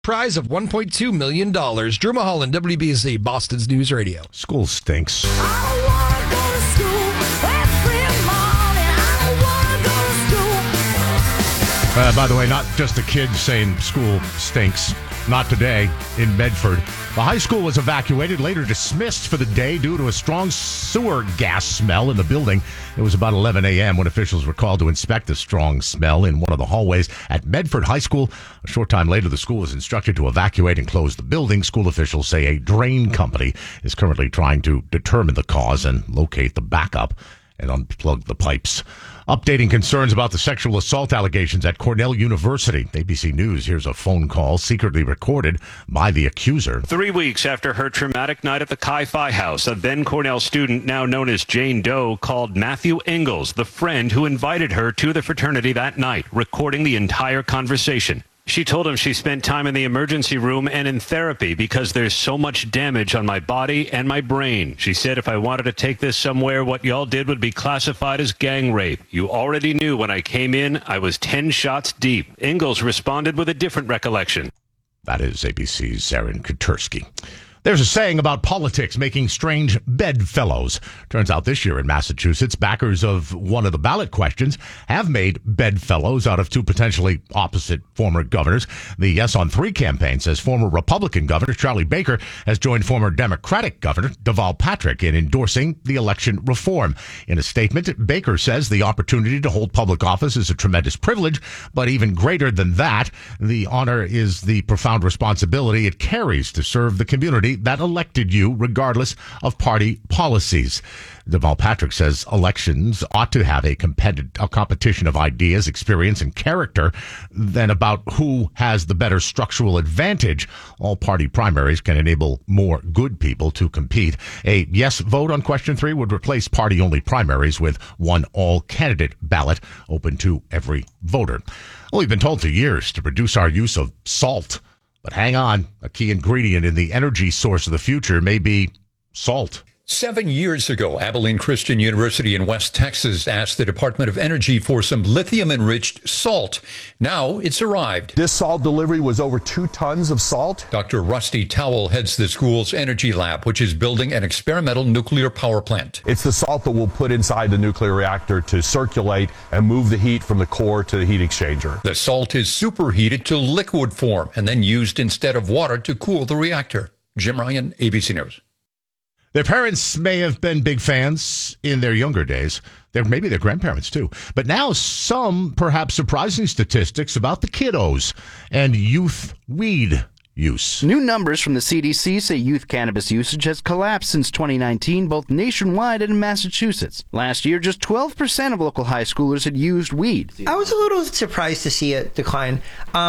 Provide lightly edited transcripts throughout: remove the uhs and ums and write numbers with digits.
Prize of $1.2 million. Drew Mulholland, WBZ, Boston's News Radio. School stinks. By the way, not just the kids saying school stinks. Not today in Medford. The high school was evacuated, later dismissed for the day due to a strong sewer gas smell in the building. It was about 11 a.m. when officials were called to inspect the strong smell in one of the hallways at Medford High School. A short time later, the school was instructed to evacuate and close the building. School officials say a drain company is currently trying to determine the cause and locate the backup and unplug the pipes. Updating concerns about the sexual assault allegations at Cornell University. ABC News here's a phone call secretly recorded by the accuser. 3 weeks after her traumatic night at the Chi-Phi house, a then Cornell student, now known as Jane Doe, called Matthew Ingalls, the friend who invited her to the fraternity that night, recording the entire conversation. She told him she spent time in the emergency room and in therapy because there's so much damage on my body and my brain. She said if I wanted to take this somewhere, what y'all did would be classified as gang rape. You already knew when I came in, I was 10 shots deep. Ingalls responded with a different recollection. That is ABC's Aaron Katursky. There's a saying about politics making strange bedfellows. Turns out this year in Massachusetts, backers of one of the ballot questions have made bedfellows out of two potentially opposite former governors. The Yes on 3 campaign says former Republican Governor Charlie Baker has joined former Democratic Governor Deval Patrick in endorsing the election reform. In a statement, Baker says the opportunity to hold public office is a tremendous privilege, but even greater than that, the honor is the profound responsibility it carries to serve the community that elected you, regardless of party policies. Deval Patrick says elections ought to have a competition of ideas, experience, and character than about who has the better structural advantage. All party primaries can enable more good people to compete. A yes vote on question 3 would replace party-only primaries with one all-candidate ballot open to every voter. Well, we've been told for years to reduce our use of salt. But hang on, a key ingredient in the energy source of the future may be salt. 7 years ago, Abilene Christian University in West Texas asked the Department of Energy for some lithium-enriched salt. Now it's arrived. This salt delivery was over 2 tons of salt. Dr. Rusty Towell heads the school's energy lab, which is building an experimental nuclear power plant. It's the salt that we'll put inside the nuclear reactor to circulate and move the heat from the core to the heat exchanger. The salt is superheated to liquid form and then used instead of water to cool the reactor. Jim Ryan, ABC News. Their parents may have been big fans in their younger days. Maybe their grandparents, too. But now some perhaps surprising statistics about the kiddos and youth weed use. New numbers from the CDC say youth cannabis usage has collapsed since 2019, both nationwide and in Massachusetts. Last year, just 12% of local high schoolers had used weed. I was a little surprised to see it decline.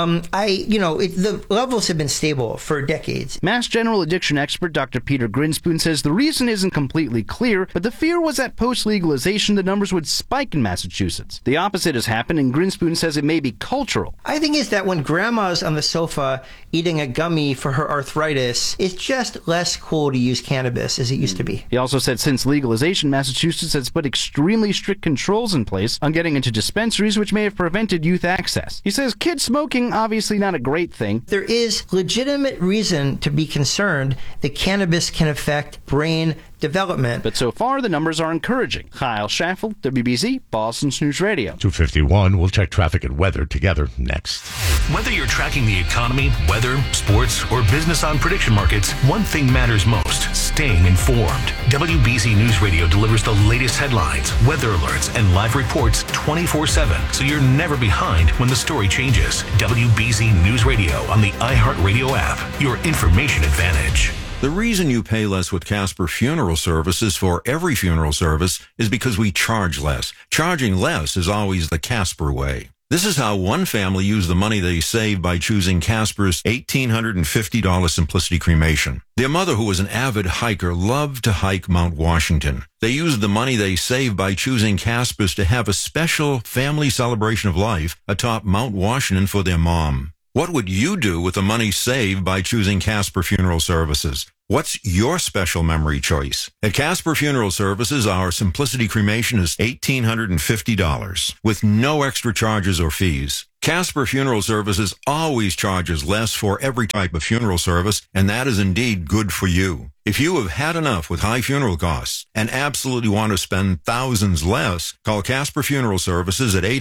The levels have been stable for decades. Mass General addiction expert Dr. Peter Grinspoon says the reason isn't completely clear, but the fear was that post-legalization the numbers would spike in Massachusetts. The opposite has happened, and Grinspoon says it may be cultural. I think is that when grandma's on the sofa eating a gummy for her arthritis, it's just less cool to use cannabis as it used to be. He also said since legalization, Massachusetts has put extremely strict controls in place on getting into dispensaries, which may have prevented youth access. He says kid smoking, obviously not a great thing. There is legitimate reason to be concerned that cannabis can affect brain development. But so far, the numbers are encouraging. Kyle Schaffel, WBZ, Boston's News Radio. 2:51. We'll check traffic and weather together next. Whether you're tracking the economy, weather, sports, or business on prediction markets, one thing matters most: staying informed. WBZ News Radio delivers the latest headlines, weather alerts, and live reports 24/7, so you're never behind when the story changes. WBZ News Radio on the iHeartRadio app. Your information advantage. The reason you pay less with Casper Funeral Services for every funeral service is because we charge less. Charging less is always the Casper way. This is how one family used the money they saved by choosing Casper's $1,850 Simplicity Cremation. Their mother, who was an avid hiker, loved to hike Mount Washington. They used the money they saved by choosing Casper's to have a special family celebration of life atop Mount Washington for their mom. What would you do with the money saved by choosing Casper Funeral Services? What's your special memory choice? At Casper Funeral Services, our Simplicity Cremation is $1,850 with no extra charges or fees. Casper Funeral Services always charges less for every type of funeral service, and that is indeed good for you. If you have had enough with high funeral costs and absolutely want to spend thousands less, call Casper Funeral Services at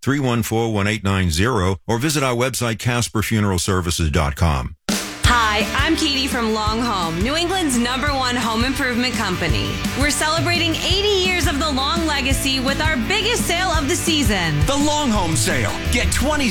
800-314-1890 or visit our website, CasperFuneralServices.com. Hi, I'm Katie from Long Home, New England's #1 home improvement company. We're celebrating 80 years of the Long legacy with our biggest sale of the season. The Long Home Sale. Get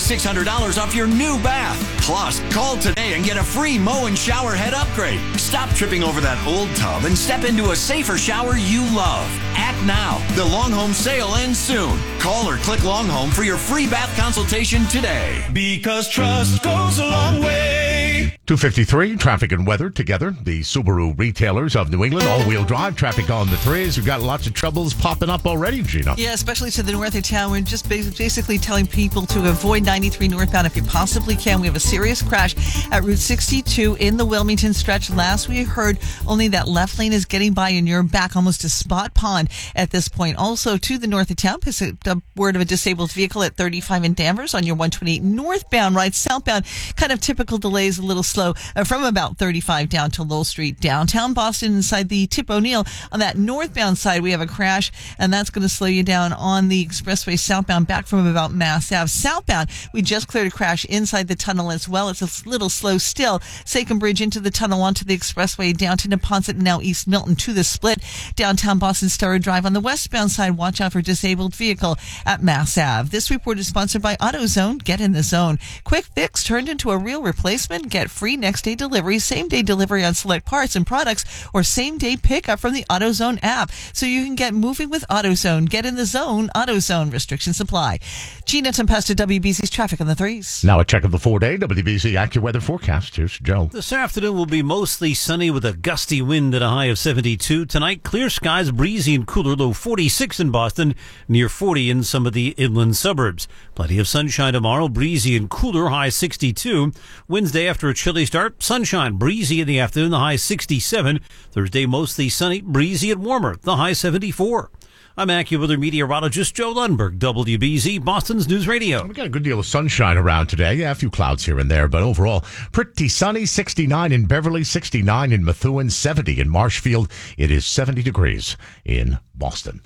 $2,600 off your new bath. Plus, call today and get a free mow and shower head upgrade. Stop tripping over that old tub and step into a safer shower you love. Act now. The Long Home Sale ends soon. Call or click Long Home for your free bath consultation today. Because trust goes a long way. 2:53, traffic and weather together. The Subaru retailers of New England, all-wheel drive, traffic on the threes. We've got lots of troubles popping up already, Gina. Yeah, especially to the north of town. We're just basically telling people to avoid 93 northbound if you possibly can. We have a serious crash at Route 62 in the Wilmington stretch. Last we heard, only that left lane is getting by and you're back almost to Spot Pond at this point. Also to the north of town, a word of a disabled vehicle at 35 in Danvers on your 128 northbound ride. Southbound, kind of typical delays, a little slow from about 35 down to Lowell Street. Downtown Boston inside the Tip O'Neill. On that northbound side, we have a crash, and that's going to slow you down on the expressway southbound back from about Mass Ave. Southbound, we just cleared a crash inside the tunnel as well. It's a little slow still. Sachem Bridge into the tunnel onto the expressway down to Neponset and now East Milton to the split. Downtown Boston Star Drive on the westbound side. Watch out for disabled vehicle at Mass Ave. This report is sponsored by AutoZone. Get in the zone. Quick fix turned into a real replacement. Get free next day delivery, same day delivery on select parts and products, or same day pickup from the AutoZone app. So you can get moving with AutoZone. Get in the zone. AutoZone. Restrictions apply. Gina Tempesta, WBC's traffic on the threes. Now a check of the 4-day WBC AccuWeather forecast. Here's Joe. This afternoon will be mostly sunny with a gusty wind at a high of 72. Tonight, clear skies, breezy and cooler, low 46 in Boston, near 40 in some of the inland suburbs. Plenty of sunshine tomorrow, breezy and cooler, high 62. Wednesday, after a chilly start, sunshine, breezy in the afternoon, the high 67. Thursday, mostly sunny, breezy and warmer, the high 74. I'm AccuWeather meteorologist Joe Lundberg, WBZ, Boston's News Radio. We got a good deal of sunshine around today. Yeah, a few clouds here and there, but overall, pretty sunny. 69 in Beverly, 69 in Methuen, 70 in Marshfield. It is 70 degrees in Boston.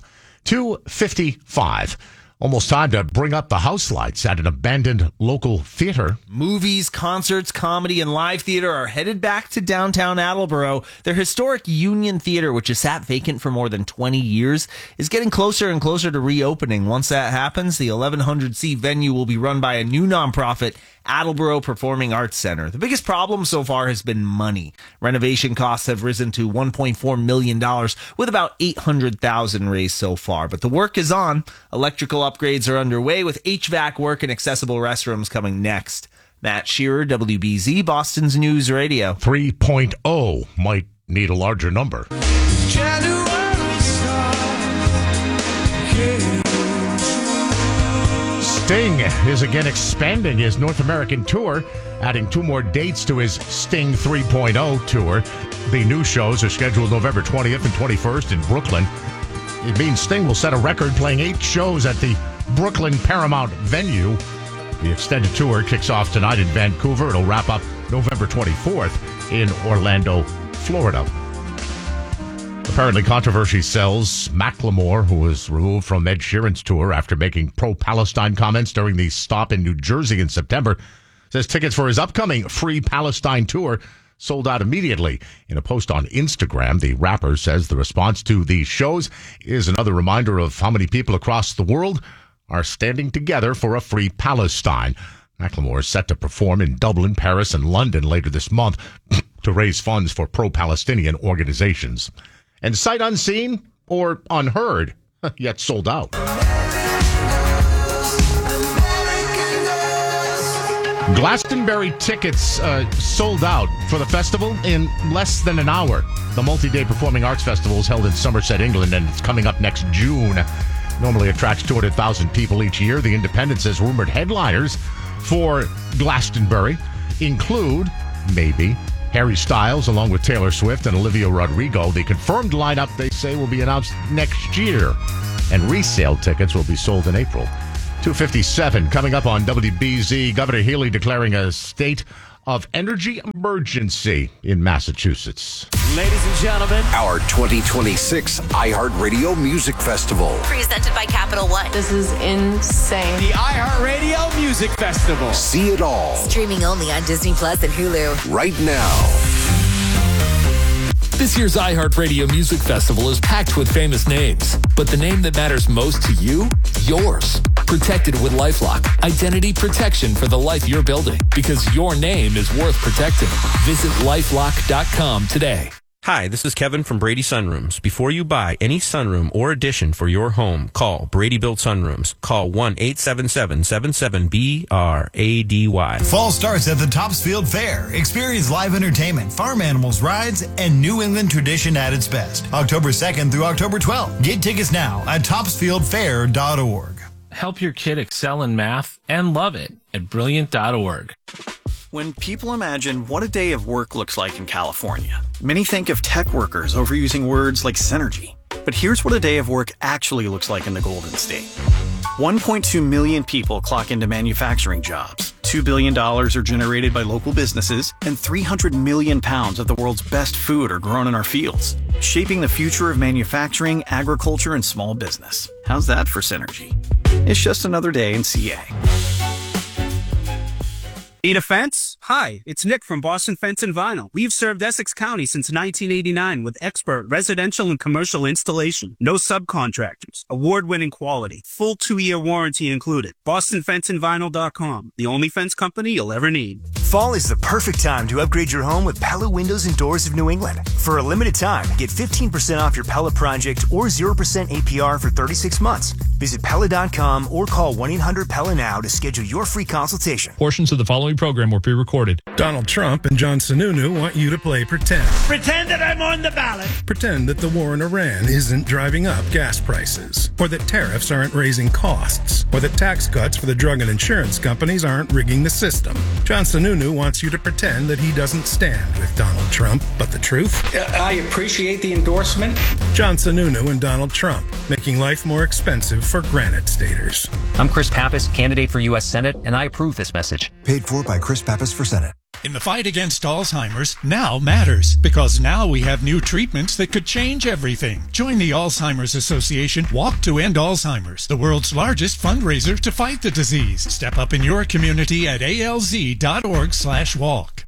2:55. Almost time to bring up the house lights at an abandoned local theater. Movies, concerts, comedy, and live theater are headed back to downtown Attleboro. Their historic Union Theater, which has sat vacant for more than 20 years, is getting closer and closer to reopening. Once that happens, the 1,100-seat venue will be run by a new nonprofit, Attleboro Performing Arts Center. The biggest problem so far has been money. Renovation costs have risen to $1.4 million, with about $800,000 raised so far. But the work is on. Electrical upgrades are underway, with HVAC work and accessible restrooms coming next. Matt Shearer, WBZ, Boston's News Radio. 3.0 might need a larger number. Sting is again expanding his North American tour, adding 2 more dates to his Sting 3.0 tour. The new shows are scheduled November 20th and 21st in Brooklyn. It means Sting will set a record playing 8 shows at the Brooklyn Paramount venue. The extended tour kicks off tonight in Vancouver. It'll wrap up November 24th in Orlando, Florida. Apparently, controversy sells. Macklemore, who was removed from Ed Sheeran's tour after making pro-Palestine comments during the stop in New Jersey in September, says tickets for his upcoming Free Palestine tour sold out immediately. In a post on Instagram, the rapper says the response to these shows is another reminder of how many people across the world are standing together for a free Palestine. Macklemore is set to perform in Dublin, Paris, and London later this month to raise funds for pro-Palestinian organizations. And sight unseen or unheard, yet sold out. Glastonbury tickets sold out for the festival in less than an hour. The multi-day performing arts festival is held in Somerset, England, and it's coming up next June. Normally attracts 200,000 people each year. The Independent says rumored headliners for Glastonbury include, maybe, Harry Styles, along with Taylor Swift and Olivia Rodrigo. The confirmed lineup, they say, will be announced next year, and resale tickets will be sold in April. 2:57 coming up on WBZ. Governor Healy declaring a state of energy emergency in Massachusetts. Ladies and gentlemen, our 2026 iHeartRadio Music Festival. Presented by Capital One. This is insane. The iHeartRadio Music Festival. See it all. Streaming only on Disney Plus and Hulu. Right now. This year's iHeartRadio Music Festival is packed with famous names, but the name that matters most to you? Yours. Protected with LifeLock. Identity protection for the life you're building, because your name is worth protecting. Visit LifeLock.com today. Hi, this is Kevin from Brady Sunrooms. Before you buy any sunroom or addition for your home, call Brady Built Sunrooms. Call 1-877-77-BRADY. Fall starts at the Topsfield Fair. Experience live entertainment, farm animals, rides, and New England tradition at its best. October 2nd through October 12th. Get tickets now at topsfieldfair.org. Help your kid excel in math and love it at brilliant.org. When people imagine what a day of work looks like in California, many think of tech workers overusing words like synergy. But here's what a day of work actually looks like in the Golden State. 1.2 million people clock into manufacturing jobs. $2 billion are generated by local businesses, and 300 million pounds of the world's best food are grown in our fields, shaping the future of manufacturing, agriculture, and small business. How's that for synergy? It's just another day in CA. Need a fence? Hi, it's Nick from Boston Fence and Vinyl. We've served Essex County since 1989 with expert residential and commercial installation. No subcontractors. Award-winning quality. Full 2-year warranty included. BostonFenceandVinyl.com. The only fence company you'll ever need. Fall is the perfect time to upgrade your home with Pella Windows and Doors of New England. For a limited time, get 15% off your Pella project or 0% APR for 36 months. Visit Pella.com or call 1-800-PELLA now to schedule your free consultation. Portions of the following program were pre-recorded. Donald Trump and John Sununu want you to play pretend. Pretend that I'm on the ballot. Pretend that the war in Iran isn't driving up gas prices, or that tariffs aren't raising costs, or that tax cuts for the drug and insurance companies aren't rigging the system. John Sununu wants you to pretend that he doesn't stand with Donald Trump, but the truth? I appreciate the endorsement. John Sununu and Donald Trump, making life more expensive for Granite Staters. I'm Chris Pappas, candidate for U.S. Senate, and I approve this message. Paid for by Chris Pappas for Senate. In the fight against Alzheimer's, now matters, because now we have new treatments that could change everything. Join the Alzheimer's Association Walk to End Alzheimer's, the world's largest fundraiser to fight the disease. Step up in your community at alz.org/walk.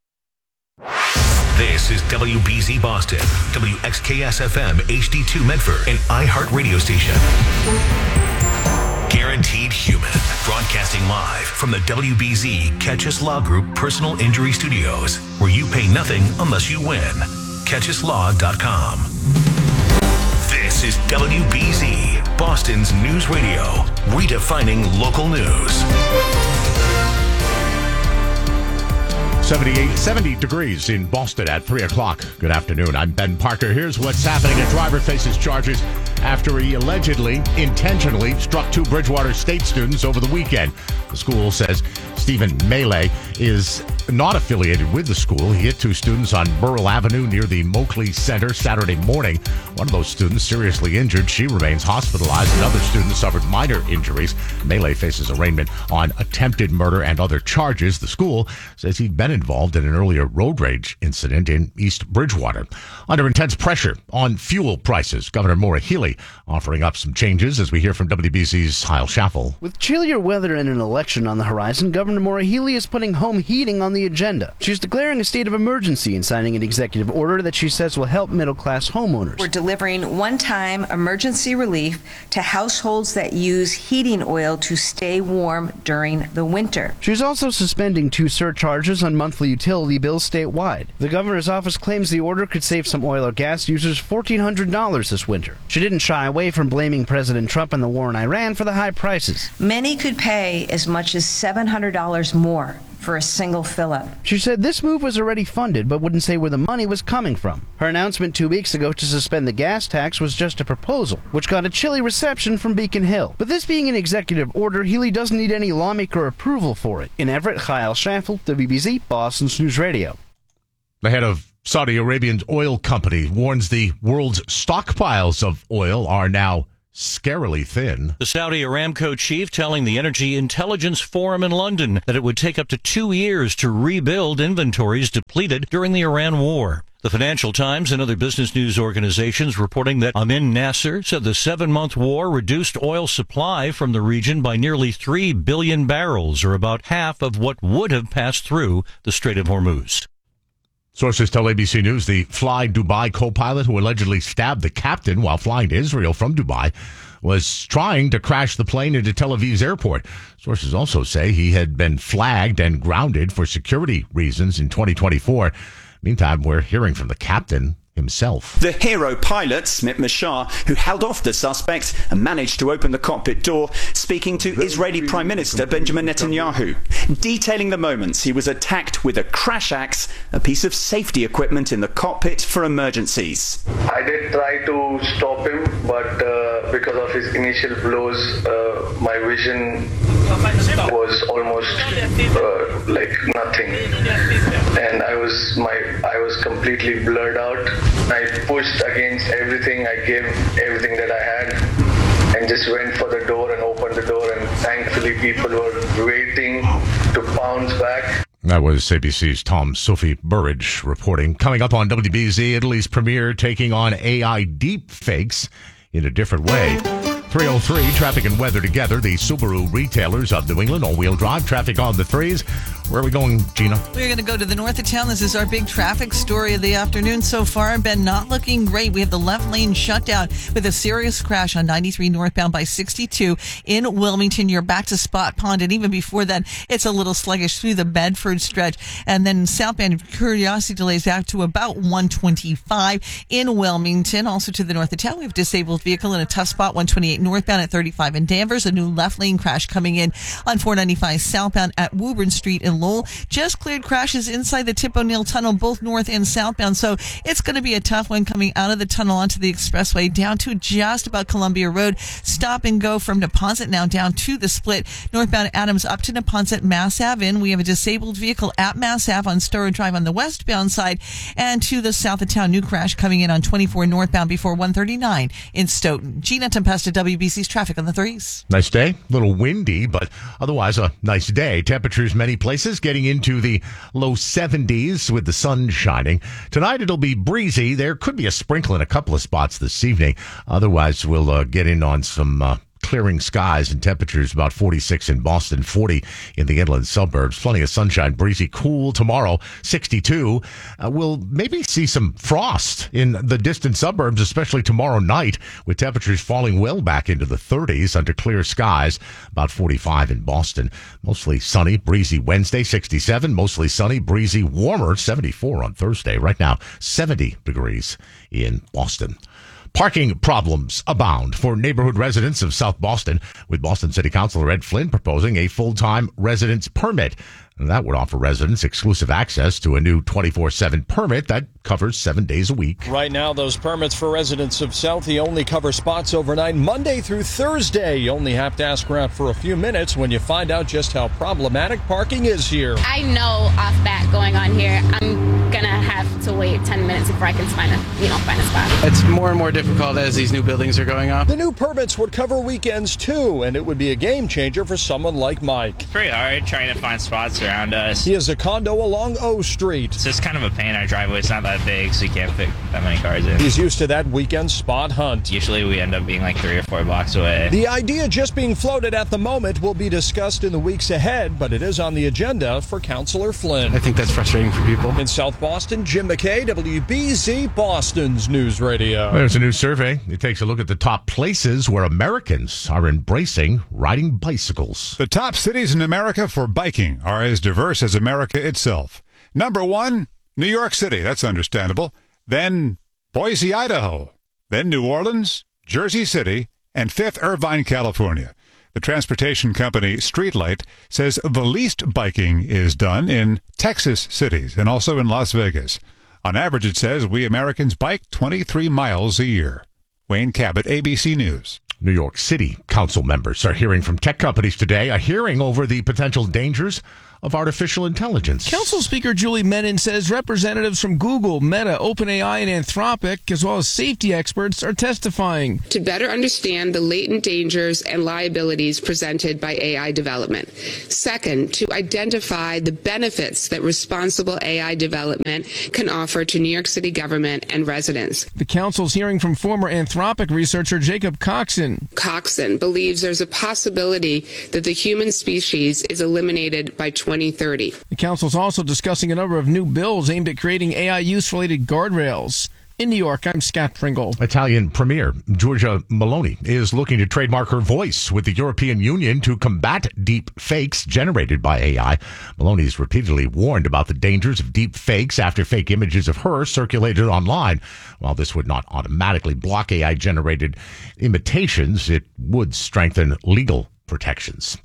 This is WBZ Boston, WXKS-FM HD2 Medford, an iHeart radio station. Guaranteed Human, broadcasting live from the WBZ Catchus Law Group Personal Injury Studios, where you pay nothing unless you win. CatchusLaw.com. This is WBZ, Boston's news radio, redefining local news. 70 degrees in Boston at 3 o'clock. Good afternoon. I'm Ben Parker. Here's what's happening. A driver faces charges after he allegedly, intentionally struck 2 Bridgewater State students over the weekend. The school says Stephen Melee is not affiliated with the school. He hit 2 students on Burrell Avenue near the Moakley Center Saturday morning. One of those students seriously injured. She remains hospitalized. Another student suffered minor injuries. Melee faces arraignment on attempted murder and other charges. The school says he'd been involved in an earlier road rage incident in East Bridgewater. Under intense pressure on fuel prices, Governor Maura Healey offering up some changes, as we hear from WBC's Kyle Schaffel. With chillier weather and an election on the horizon, Governor Maura Healey is putting home heating on the agenda. She's declaring a state of emergency and signing an executive order that she says will help middle-class homeowners. We're delivering one-time emergency relief to households that use heating oil to stay warm during the winter. She's also suspending 2 surcharges on monthly utility bills statewide. The governor's office claims the order could save some oil or gas users $1,400 this winter. She didn't shy away from blaming President Trump and the war in Iran for the high prices. Many could pay as much as $700 more for a single fill-up. She said this move was already funded, but wouldn't say where the money was coming from. Her announcement 2 weeks ago to suspend the gas tax was just a proposal, which got a chilly reception from Beacon Hill. But this being an executive order, Healey doesn't need any lawmaker approval for it. In Everett, Kyle Schaffel, WBZ, Boston's News Radio. The head of Saudi Arabia's oil company warns the world's stockpiles of oil are now scarily thin. The Saudi Aramco chief telling the Energy Intelligence Forum in London that it would take up to 2 years to rebuild inventories depleted during the Iran war. The Financial Times and other business news organizations reporting that Amin Nasser said the 7-month war reduced oil supply from the region by nearly 3 billion barrels, or about half of what would have passed through the Strait of Hormuz. Sources tell ABC News the Fly Dubai co-pilot who allegedly stabbed the captain while flying to Israel from Dubai was trying to crash the plane into Tel Aviv's airport. Sources also say he had been flagged and grounded for security reasons in 2024. Meantime, we're hearing from the captain himself. The hero pilot, Smit Mashar, who held off the suspect and managed to open the cockpit door, speaking to Israeli Prime Minister Benjamin Netanyahu, detailing the moments he was attacked with a crash axe, a piece of safety equipment in the cockpit for emergencies. I did try to stop him, but because of his initial blows, my vision was almost like nothing, and I was completely blurred out. I pushed against everything. I gave everything that I had and just went for the door and opened the door, and thankfully people were waiting to pounce back. That was ABC's Tom Sophie Burridge reporting. Coming up on WBZ, Italy's premier taking on AI deep fakes in a different way. 3:03, traffic and weather together. The Subaru retailers of New England, all-wheel drive, traffic on the threes. Where are we going, Gina? We're going to go to the north of town. This is our big traffic story of the afternoon so far. Been not looking great. We have the left lane shut down with a serious crash on 93 northbound by 62 in Wilmington. You're back to Spot Pond, and even before that, it's a little sluggish through the Bedford stretch. And then southbound Curiosity delays out to about 125 in Wilmington. Also to the north of town, we have disabled vehicle in a tough spot, 128 northbound at 35 in Danvers. A new left lane crash coming in on 495 southbound at Woburn Street in Lowell. Just cleared crashes inside the Tip O'Neill Tunnel, both north and southbound. So it's going to be a tough one coming out of the tunnel onto the expressway down to just about Columbia Road. Stop and go from Neponset now down to the split. Northbound Adams up to Neponset, Mass Ave in. We have a disabled vehicle at Mass Ave on Storer Drive on the westbound side. And to the south of town, new crash coming in on 24 northbound before 139 in Stoughton. Gina Tempesta, WBC's traffic on the threes. Nice day. A little windy, but otherwise a nice day. Temperatures many places getting into the low 70s with the sun shining. Tonight it'll be breezy. There could be a sprinkle in a couple of spots this evening. Otherwise, we'll get in on some clearing skies and temperatures about 46 in Boston, 40 in the inland suburbs. Plenty of sunshine, breezy, cool tomorrow, 62. We'll maybe see some frost in the distant suburbs, especially tomorrow night, with temperatures falling well back into the 30s under clear skies, about 45 in Boston. Mostly sunny, breezy Wednesday, 67. Mostly sunny, breezy, warmer, 74 on Thursday. Right now, 70 degrees in Boston. Parking problems abound for neighborhood residents of South Boston, with Boston City Councilor Ed Flynn proposing a full-time residence permit. And that would offer residents exclusive access to a new 24/7 permit that covers 7 days a week. Right now, those permits for residents of Southie only cover spots overnight Monday through Thursday. You only have to ask around for a few minutes when you find out just how problematic parking is here. I know off bat going on here, I'm going to have to wait 10 minutes before I can find a spot. It's more and more difficult as these new buildings are going up. The new permits would cover weekends too, and it would be a game changer for someone like Mike. It's pretty hard trying to find spots around us. He has a condo along O Street. It's just kind of a pain. Our driveway is not that big, so you can't fit that many cars in. He's used to that weekend spot hunt. Usually we end up being like 3 or 4 blocks away. The idea just being floated at the moment will be discussed in the weeks ahead, but it is on the agenda for Councilor Flynn. I think that's frustrating for people. In South Boston, Jim McKay, WBZ, Boston's News Radio. There's a new survey. It takes a look at the top places where Americans are embracing riding bicycles. The top cities in America for biking are as diverse as America itself. Number 1, New York City. That's understandable. Then Boise, Idaho. Then New Orleans, Jersey City, and 5th, Irvine, California. The transportation company Streetlight says the least biking is done in Texas cities and also in Las Vegas. On average, it says we Americans bike 23 miles a year. Wayne Cabot, ABC News. New York City council members are hearing from tech companies today, a hearing over the potential dangers of artificial intelligence. Council Speaker Julie Menin says representatives from Google, Meta, OpenAI, and Anthropic, as well as safety experts, are testifying. To better understand the latent dangers and liabilities presented by AI development. Second, to identify the benefits that responsible AI development can offer to New York City government and residents. The council's hearing from former Anthropic researcher Jacob Coxon. Coxon believes there's a possibility that the human species is eliminated by 2030. The council's also discussing a number of new bills aimed at creating AI use-related guardrails. In New York, I'm Scott Pringle. Italian Premier Giorgia Meloni is looking to trademark her voice with the European Union to combat deep fakes generated by AI. Meloni's repeatedly warned about the dangers of deep fakes after fake images of her circulated online. While this would not automatically block AI-generated imitations, it would strengthen legal protections.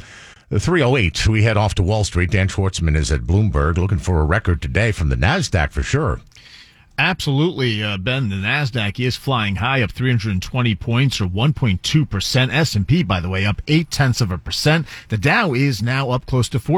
3:08, we head off to Wall Street. Dan Schwartzman is at Bloomberg looking for a record today from the NASDAQ for sure. Absolutely, Ben. The NASDAQ is flying high, up 320 points, or 1.2%. S&P, by the way, up 0.8%. The Dow is now up close to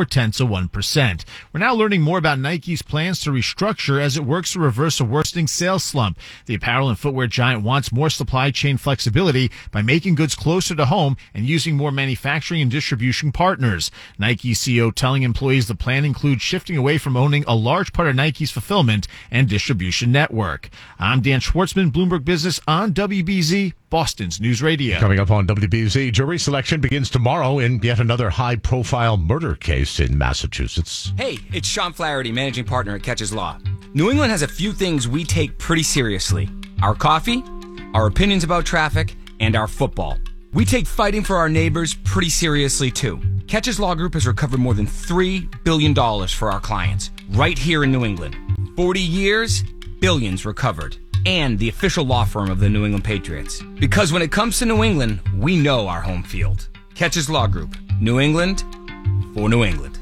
0.4%. We're now learning more about Nike's plans to restructure as it works to reverse a worsening sales slump. The apparel and footwear giant wants more supply chain flexibility by making goods closer to home and using more manufacturing and distribution partners. Nike CEO telling employees the plan includes shifting away from owning a large part of Nike's fulfillment and distribution network. I'm Dan Schwartzman, Bloomberg Business on WBZ, Boston's News Radio. Coming up on WBZ, jury selection begins tomorrow in yet another high-profile murder case in Massachusetts. Hey, it's Sean Flaherty, managing partner at Catches Law. New England has a few things we take pretty seriously. Our coffee, our opinions about traffic, and our football. We take fighting for our neighbors pretty seriously, too. Catches Law Group has recovered more than $3 billion for our clients, right here in New England. 40 years, billions recovered, and the official law firm of the New England Patriots. Because when it comes to New England, we know our home field. Catches Law Group, New England for New England.